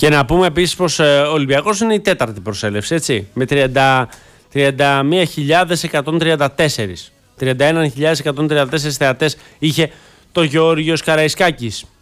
Και να πούμε επίσης πως ο Ολυμπιακός είναι η τέταρτη προσέλευση, έτσι, με 31.134 θεατές είχε το Γεώργιος Καραϊσκάκης.